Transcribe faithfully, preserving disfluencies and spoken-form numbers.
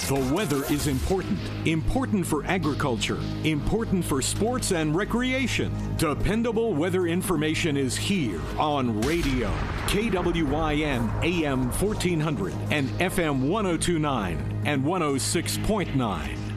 The weather is important. Important for agriculture. Important for sports and recreation. Dependable weather information is here on radio. K W Y N A M fourteen hundred and F M one oh two point nine and one oh six point nine.